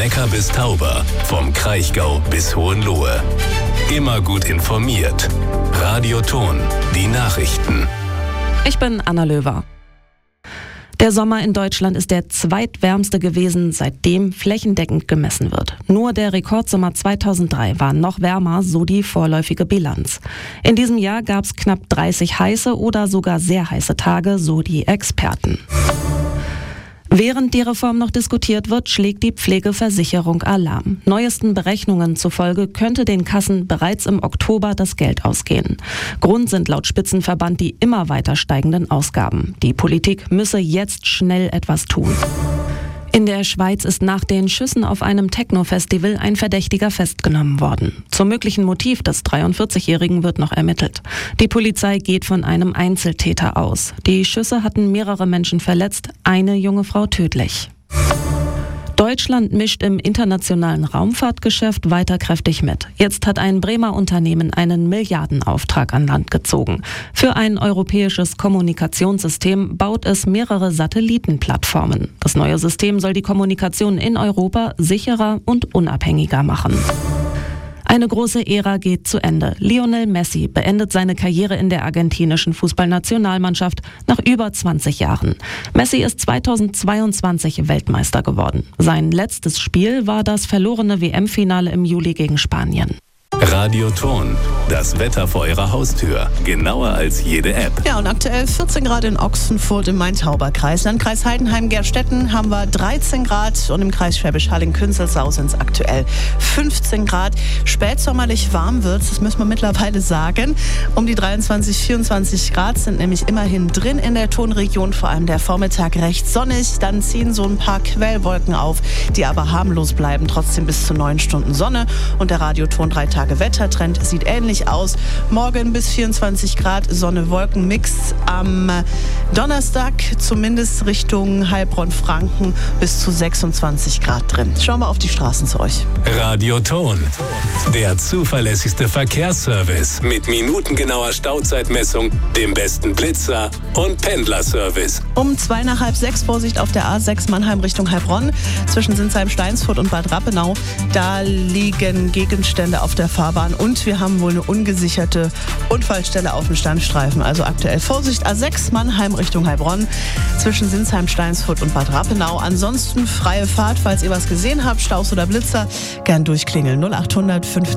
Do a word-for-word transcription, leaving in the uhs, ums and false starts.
Neckar bis Tauber, vom Kraichgau bis Hohenlohe. Immer gut informiert. Radio Thon, die Nachrichten. Ich bin Anna Löwer. Der Sommer in Deutschland ist der zweitwärmste gewesen, seitdem flächendeckend gemessen wird. Nur der Rekordsommer zweitausenddrei war noch wärmer, so die vorläufige Bilanz. In diesem Jahr gab es knapp dreißig heiße oder sogar sehr heiße Tage, so die Experten. Während die Reform noch diskutiert wird, schlägt die Pflegeversicherung Alarm. Neuesten Berechnungen zufolge könnte den Kassen bereits im Oktober das Geld ausgehen. Grund sind laut Spitzenverband die immer weiter steigenden Ausgaben. Die Politik müsse jetzt schnell etwas tun. In der Schweiz ist nach den Schüssen auf einem Techno-Festival ein Verdächtiger festgenommen worden. Zum möglichen Motiv des dreiundvierzigjährigen wird noch ermittelt. Die Polizei geht von einem Einzeltäter aus. Die Schüsse hatten mehrere Menschen verletzt, eine junge Frau tödlich. Deutschland mischt im internationalen Raumfahrtgeschäft weiter kräftig mit. Jetzt hat ein Bremer Unternehmen einen Milliardenauftrag an Land gezogen. Für ein europäisches Kommunikationssystem baut es mehrere Satellitenplattformen. Das neue System soll die Kommunikation in Europa sicherer und unabhängiger machen. Eine große Ära geht zu Ende. Lionel Messi beendet seine Karriere in der argentinischen Fußballnationalmannschaft nach über zwanzig Jahren. Messi ist zweitausendzweiundzwanzig Weltmeister geworden. Sein letztes Spiel war das verlorene W M-Finale im Juli gegen Spanien. Radio Thon, das Wetter vor Ihrer Haustür. Genauer als jede App. Ja, und aktuell vierzehn Grad in Ochsenfurt im Main-Tauber-Kreis. Landkreis Heidenheim-Gerstetten haben wir dreizehn Grad und im Kreis Schwäbisch Hall-Künzelsau sind es aktuell fünfzehn Grad. Spätsommerlich warm wird's, das müssen wir mittlerweile sagen. Um die dreiundzwanzig, vierundzwanzig Grad sind nämlich immerhin drin in der Thonregion, vor allem der Vormittag recht sonnig. Dann ziehen so ein paar Quellwolken auf, die aber harmlos bleiben, trotzdem bis zu neun Stunden Sonne. Und der Radio Thon drei Tage Wettertrend sieht ähnlich aus. Morgen bis vierundzwanzig Grad, Sonne-Wolken-Mix. Am Donnerstag zumindest Richtung Heilbronn-Franken bis zu sechsundzwanzig Grad drin. Schauen wir auf die Straßen zu euch. Radio Thon, der zuverlässigste Verkehrsservice mit minutengenauer Stauzeitmessung, dem besten Blitzer und Pendlerservice. Um zwei nach halb sechs Vorsicht auf der A sechs Mannheim Richtung Heilbronn. Zwischen Sinsheim-Steinsfurt und Bad Rappenau. Da liegen Gegenstände auf der Fahrbahn und wir haben wohl eine ungesicherte Unfallstelle auf dem Standstreifen. Also aktuell Vorsicht, A sechs Mannheim Richtung Heilbronn zwischen Sinsheim, Steinsfurt und Bad Rappenau. Ansonsten freie Fahrt, falls ihr was gesehen habt, Staus oder Blitzer, gern durchklingeln. null acht hundert fünfzehn